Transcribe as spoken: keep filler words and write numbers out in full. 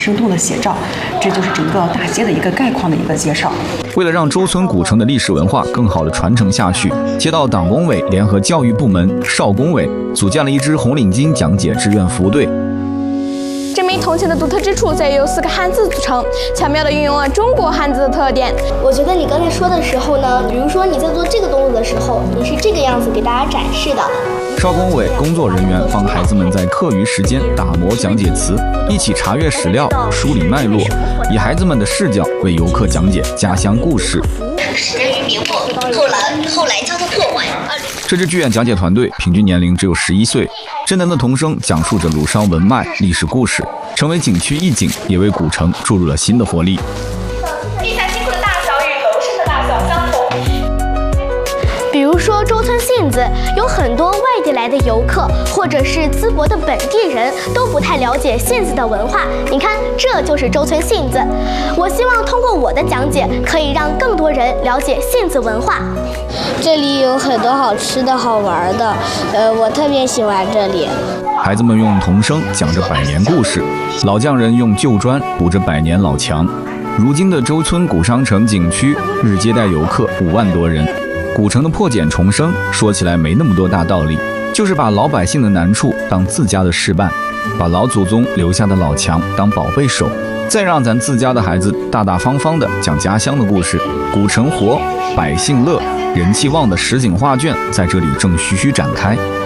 生动的写照，这就是整个大街的一个概况的一个介绍。 为了让周村古城的历史文化更好的传承下去，街道党工委联合教育部门、少工委组建了一支红领巾讲解志愿服务队。 这枚铜钱的独特之在于由四个汉字组成，巧妙地运用了中国汉字的特点。 我觉得你刚才说的时候呢，比如说你在做这个动作的时候，你是这个样子给大家展示的。 少工委工作人员帮孩子们在课余时间打磨讲解词，一起查阅史料、梳理脉络，以孩子们的视角为游客讲解家乡故事。 始建于明末，后来后来遭到破坏。 这支剧院讲解团队平均年龄只有十一岁，真能的童声讲述着鲁商文脉、历史故事，成为景区一景，也为古城注入了新的活力。 地下金库的大小与楼身的大小相同。 比如说周村信子，有很多外地来的游客或者是淄博的本地人都不太了解信子的文化。你看，这就是周村信子。我希望通过我的讲解，可以让更多人了解信子文化。 这里有很多好吃的好玩的，呃，我特别喜欢这里。 孩子们用童声讲着百年故事，老匠人用旧砖补着百年老墙。如今的周村古商城景区日接待游客五万多人。古城的破茧重生说起来没那么多大道理，就是把老百姓的难处当自家的事办，把老祖宗留下的老墙当宝贝守，再让咱自家的孩子大大方方的讲家乡的故事。古城活，百姓乐，人气旺的实景画卷在这里正徐徐展开。